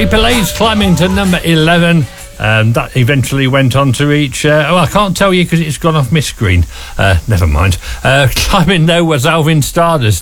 Paper Lace climbing to number 11. That eventually went on to reach... I can't tell you because it's gone off my screen. Never mind. Climbing there was Alvin Stardust.